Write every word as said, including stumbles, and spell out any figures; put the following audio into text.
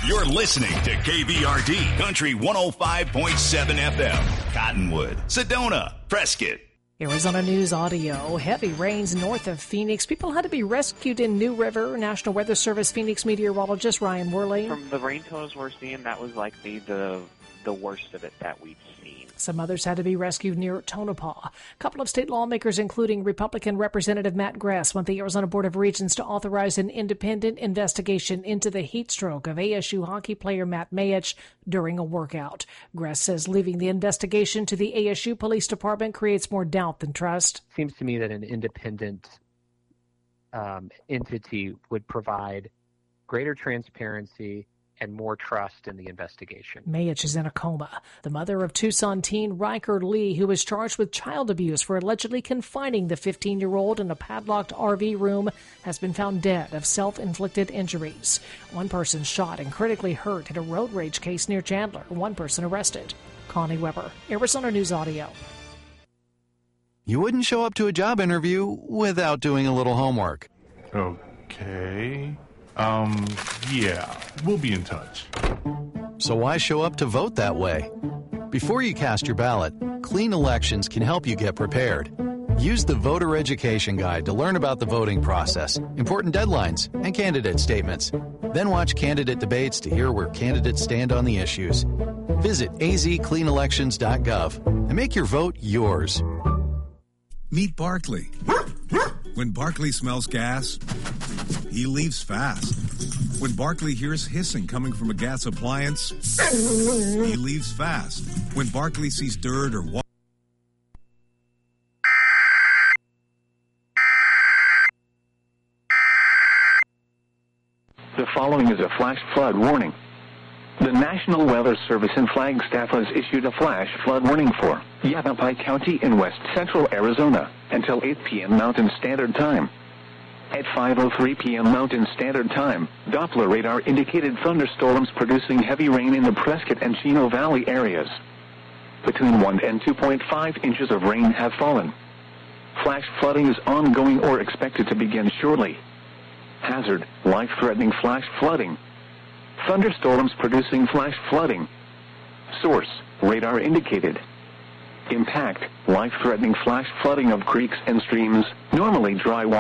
You're listening to K V R D Country one oh five point seven F M. Cottonwood, Sedona, Prescott. Arizona News Audio. Heavy rains north of Phoenix. People had to be rescued in New River. National Weather Service Phoenix meteorologist Ryan Worley. From the rain totals we're seeing, that was likely the the worst of it that we've seen. Some others had to be rescued near Tonopah. A couple of state lawmakers, including Republican Representative Matt Gress, want the Arizona Board of Regents to authorize an independent investigation into the heat stroke of A S U hockey player Matt Mayich during a workout. Gress says leaving the investigation to the A S U Police Department creates more doubt than trust. Seems to me that an independent um, entity would provide greater transparency and more trust in the investigation. Mayich is in a coma. The mother of Tucson teen Riker Lee, who was charged with child abuse for allegedly confining the fifteen-year-old in a padlocked R V room, has been found dead of self-inflicted injuries. One person shot and critically hurt in a road rage case near Chandler. One person arrested. Connie Weber, Arizona News Audio. You wouldn't show up to a job interview without doing a little homework. Okay. Um, yeah, we'll be in touch. So why show up to vote that way? Before you cast your ballot, Clean Elections can help you get prepared. Use the Voter Education Guide to learn about the voting process, important deadlines, and candidate statements. Then watch candidate debates to hear where candidates stand on the issues. Visit a z clean elections dot gov and make your vote yours. Meet Barkley. When Barkley smells gas, he leaves fast. When Barkley hears hissing coming from a gas appliance, he leaves fast. When Barkley sees dirt or water, the following is a flash flood warning. The National Weather Service in Flagstaff has issued a flash flood warning for Yavapai County in west central Arizona until eight p.m. Mountain Standard Time. At five oh three p.m. Mountain Standard Time, Doppler radar indicated thunderstorms producing heavy rain in the Prescott and Chino Valley areas. Between one and two point five inches of rain have fallen. Flash flooding is ongoing or expected to begin shortly. Hazard, life-threatening flash flooding. Thunderstorms producing flash flooding. Source, radar indicated. Impact, life-threatening flash flooding of creeks and streams, normally dry water.